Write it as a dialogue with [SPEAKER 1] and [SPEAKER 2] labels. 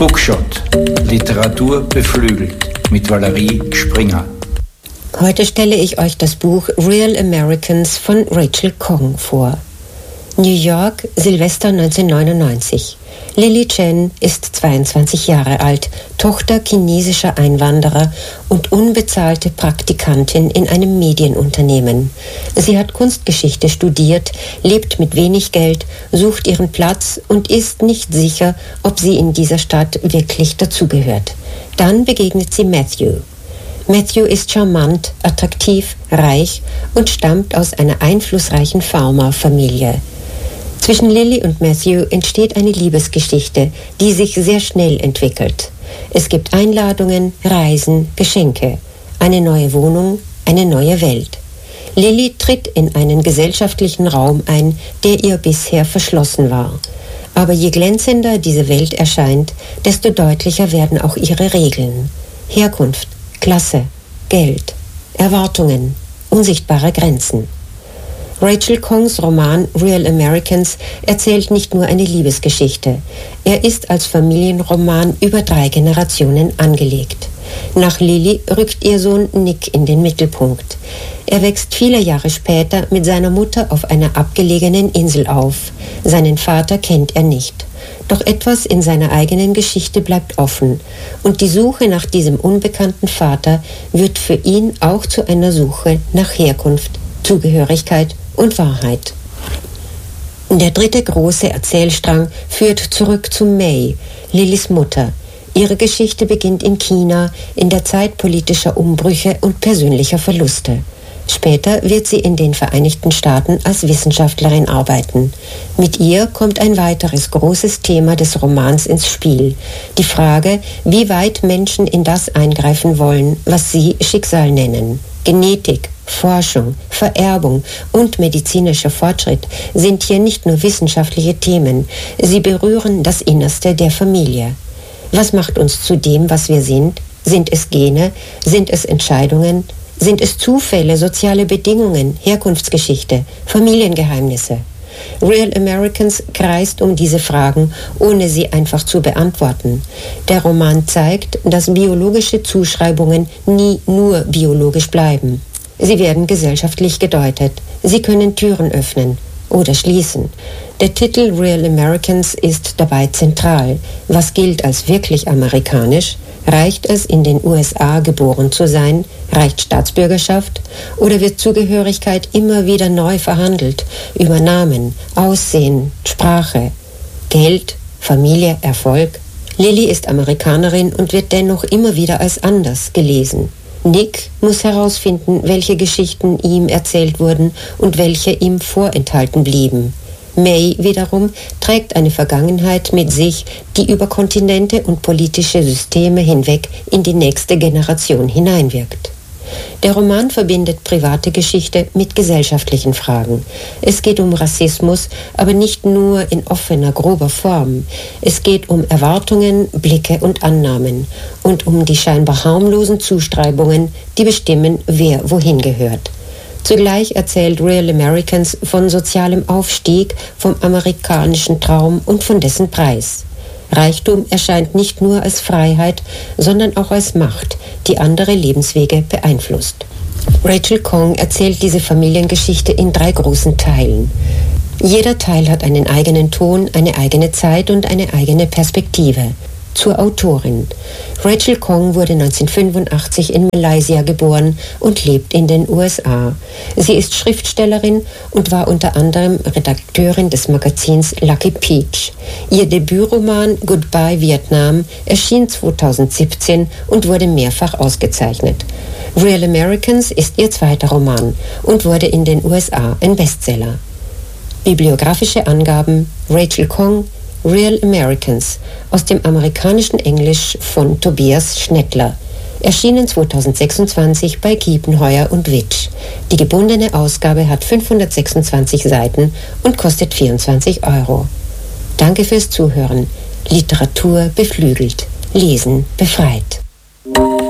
[SPEAKER 1] Bookshot. Literatur beflügelt mit Valerie Springer.
[SPEAKER 2] Heute stelle ich euch das Buch Real Americans von Rachel Khong vor. New York, Silvester 1999. Lily Chen ist 22 Jahre alt, Tochter chinesischer Einwanderer und unbezahlte Praktikantin in einem Medienunternehmen. Sie hat Kunstgeschichte studiert, lebt mit wenig Geld, sucht ihren Platz und ist nicht sicher, ob sie in dieser Stadt wirklich dazugehört. Dann begegnet sie Matthew. Matthew ist charmant, attraktiv, reich und stammt aus einer einflussreichen Farmerfamilie. Zwischen Lily und Matthew entsteht eine Liebesgeschichte, die sich sehr schnell entwickelt. Es gibt Einladungen, Reisen, Geschenke, eine neue Wohnung, eine neue Welt. Lily tritt in einen gesellschaftlichen Raum ein, der ihr bisher verschlossen war. Aber je glänzender diese Welt erscheint, desto deutlicher werden auch ihre Regeln. Herkunft, Klasse, Geld, Erwartungen, unsichtbare Grenzen. Rachel Khongs Roman Real Americans erzählt nicht nur eine Liebesgeschichte. Er ist als Familienroman über 3 Generationen angelegt. Nach Lily rückt ihr Sohn Nick in den Mittelpunkt. Er wächst viele Jahre später mit seiner Mutter auf einer abgelegenen Insel auf. Seinen Vater kennt er nicht. Doch etwas in seiner eigenen Geschichte bleibt offen. Und die Suche nach diesem unbekannten Vater wird für ihn auch zu einer Suche nach Herkunft, Zugehörigkeit und Wahrheit. Der 3. große Erzählstrang führt zurück zu May, Lillys Mutter. Ihre Geschichte beginnt in China, in der Zeit politischer Umbrüche und persönlicher Verluste. Später wird sie in den Vereinigten Staaten als Wissenschaftlerin arbeiten. Mit ihr kommt ein weiteres großes Thema des Romans ins Spiel. Die Frage, wie weit Menschen in das eingreifen wollen, was sie Schicksal nennen. Genetik, Forschung, Vererbung und medizinischer Fortschritt sind hier nicht nur wissenschaftliche Themen, sie berühren das Innerste der Familie. Was macht uns zu dem, was wir sind? Sind es Gene? Sind es Entscheidungen? Sind es Zufälle, soziale Bedingungen, Herkunftsgeschichte, Familiengeheimnisse? Real Americans kreist um diese Fragen, ohne sie einfach zu beantworten. Der Roman zeigt, dass biologische Zuschreibungen nie nur biologisch bleiben. Sie werden gesellschaftlich gedeutet. Sie können Türen öffnen oder schließen. Der Titel Real Americans ist dabei zentral. Was gilt als wirklich amerikanisch? Reicht es, in den USA geboren zu sein? Reicht Staatsbürgerschaft? Oder wird Zugehörigkeit immer wieder neu verhandelt? Über Namen, Aussehen, Sprache, Geld, Familie, Erfolg? Lily ist Amerikanerin und wird dennoch immer wieder als anders gelesen. Nick muss herausfinden, welche Geschichten ihm erzählt wurden und welche ihm vorenthalten blieben. May wiederum trägt eine Vergangenheit mit sich, die über Kontinente und politische Systeme hinweg in die nächste Generation hineinwirkt. Der Roman verbindet private Geschichte mit gesellschaftlichen Fragen. Es geht um Rassismus, aber nicht nur in offener, grober Form. Es geht um Erwartungen, Blicke und Annahmen und um die scheinbar harmlosen Zuschreibungen, die bestimmen, wer wohin gehört. Zugleich erzählt Real Americans von sozialem Aufstieg, vom amerikanischen Traum und von dessen Preis. Reichtum erscheint nicht nur als Freiheit, sondern auch als Macht, die andere Lebenswege beeinflusst. Rachel Khong erzählt diese Familiengeschichte in 3 großen Teilen. Jeder Teil hat einen eigenen Ton, eine eigene Zeit und eine eigene Perspektive. Zur Autorin. Rachel Khong wurde 1985 in Malaysia geboren und lebt in den USA. Sie ist Schriftstellerin und war unter anderem Redakteurin des Magazins Lucky Peach. Ihr Debütroman Goodbye Vietnam erschien 2017 und wurde mehrfach ausgezeichnet. Real Americans ist ihr 2. Roman und wurde in den USA ein Bestseller. Bibliografische Angaben: Rachel Khong, Real Americans, aus dem amerikanischen Englisch von Tobias Schnettler. Erschienen 2026 bei Kiepenheuer und Witsch. Die gebundene Ausgabe hat 526 Seiten und kostet 24 €. Danke fürs Zuhören. Literatur beflügelt, Lesen befreit.